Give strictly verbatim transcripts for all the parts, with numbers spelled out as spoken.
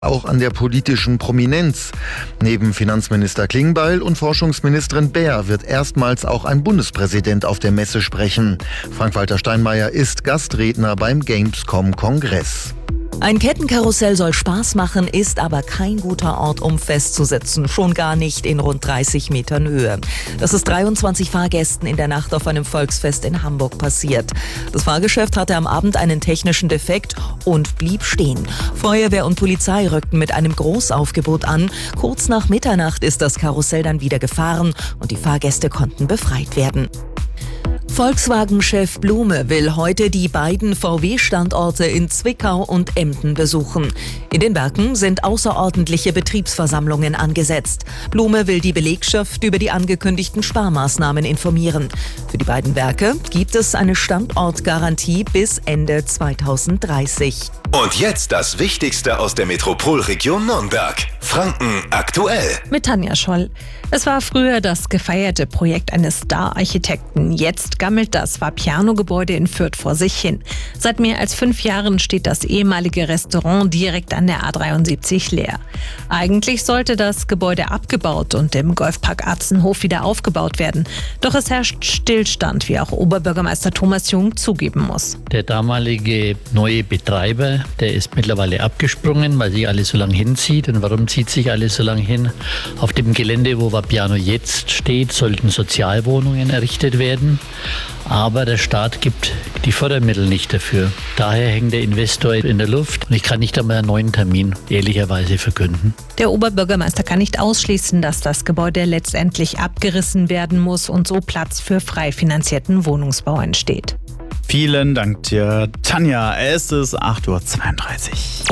Auch an der politischen Prominenz. Neben Finanzminister Klingbeil und Forschungsministerin Baer wird erstmals auch ein Bundespräsident auf der Messe sprechen. Frank-Walter Steinmeier ist Gastredner beim Gamescom-Kongress. Ein Kettenkarussell soll Spaß machen, ist aber kein guter Ort, um festzusitzen. Schon gar nicht in rund dreißig Metern Höhe. Das ist dreiundzwanzig Fahrgästen in der Nacht auf einem Volksfest in Hamburg passiert. Das Fahrgeschäft hatte am Abend einen technischen Defekt und blieb stehen. Feuerwehr und Polizei rückten mit einem Großaufgebot an. Kurz nach Mitternacht ist das Karussell dann wieder gefahren und die Fahrgäste konnten befreit werden. Volkswagen-Chef Blume will heute die beiden V W-Standorte in Zwickau und Emden besuchen. In den Werken sind außerordentliche Betriebsversammlungen angesetzt. Blume will die Belegschaft über die angekündigten Sparmaßnahmen informieren. Für die beiden Werke gibt es eine Standortgarantie bis Ende zweitausenddreißig. Und jetzt das Wichtigste aus der Metropolregion Nürnberg. Franken aktuell. Mit Tanja Scholl. Es war früher das gefeierte Projekt eines Star-Architekten. Jetzt gammelt das Vapiano-Gebäude in Fürth vor sich hin. Seit mehr als fünf Jahren steht das ehemalige Restaurant direkt an der A dreiundsiebzig leer. Eigentlich sollte das Gebäude abgebaut und im Golfpark Atzenhof wieder aufgebaut werden. Doch es herrscht Stillstand, wie auch Oberbürgermeister Thomas Jung zugeben muss. Der damalige neue Betreiber, der ist mittlerweile abgesprungen, weil sich alles so lange hinzieht. Und warum zieht sich alles so lange hin? Auf dem Gelände, wo Vapiano jetzt steht, sollten Sozialwohnungen errichtet werden. Aber der Staat gibt die Fördermittel nicht dafür. Daher hängt der Investor in der Luft und ich kann nicht einmal einen neuen Termin ehrlicherweise verkünden. Der Oberbürgermeister kann nicht ausschließen, dass das Gebäude letztendlich abgerissen werden muss und so Platz für frei finanzierten Wohnungsbau entsteht. Vielen Dank dir, Tanja. Es ist acht Uhr zweiunddreißig.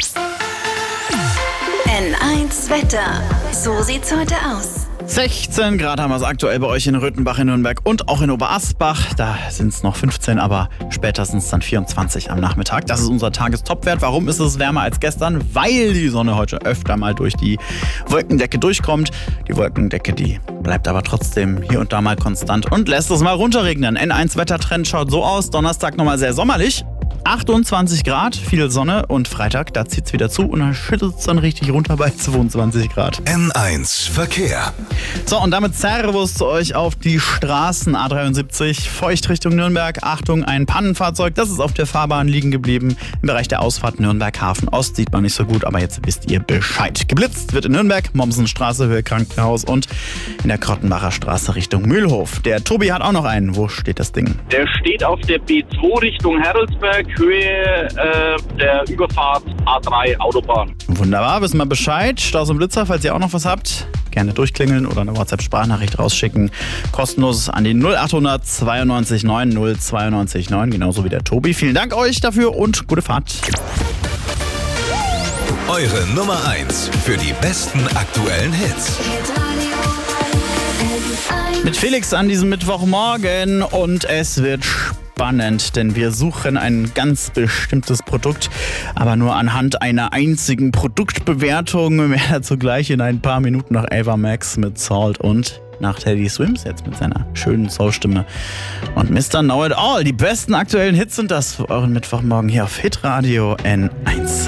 N eins Wetter. So sieht's heute aus. sechzehn Grad haben wir es aktuell bei euch in Röthenbach in Nürnberg und auch in Oberasbach. Da sind es noch fünfzehn, aber spätestens dann vierundzwanzig am Nachmittag. Das ist unser Tagestopwert. Warum ist es wärmer als gestern? Weil die Sonne heute öfter mal durch die Wolkendecke durchkommt. Die Wolkendecke, die bleibt aber trotzdem hier und da mal konstant und lässt es mal runterregnen. N eins Wettertrend schaut so aus. Donnerstag nochmal sehr sommerlich. achtundzwanzig Grad, viel Sonne und Freitag, da zieht es wieder zu und dann schüttet es dann richtig runter bei zweiundzwanzig Grad. N eins Verkehr. So, und damit Servus zu euch auf die Straßen A dreiundsiebzig, feucht Richtung Nürnberg. Achtung, ein Pannenfahrzeug, das ist auf der Fahrbahn liegen geblieben. Im Bereich der Ausfahrt Nürnberg-Hafen Ost sieht man nicht so gut, aber jetzt wisst ihr Bescheid. Geblitzt wird in Nürnberg, Mommsenstraße, Höhe Krankenhaus und in der Krottenbacher Straße Richtung Mühlhof. Der Tobi hat auch noch einen. Wo steht das Ding? Der steht auf der B zwei Richtung Heroldsberg, Höhe äh, der Überfahrt A drei Autobahn. Wunderbar, wissen wir Bescheid. Staus und Blitzer, falls ihr auch noch was habt, gerne durchklingeln oder eine WhatsApp-Sprachnachricht rausschicken. Kostenlos an die null achthundert zweiundneunzig neun null zweiundneunzig neun, genauso wie der Tobi. Vielen Dank euch dafür und gute Fahrt. Eure Nummer eins für die besten aktuellen Hits. Mit Felix an diesem Mittwochmorgen und es wird spannend, denn wir suchen ein ganz bestimmtes Produkt, aber nur anhand einer einzigen Produktbewertung. Mehr dazu gleich in ein paar Minuten nach Ava Max mit Salt und nach Teddy Swims jetzt mit seiner schönen Soulstimme und Mister Know It All. Die besten aktuellen Hits sind das für euren Mittwochmorgen hier auf Hitradio N eins.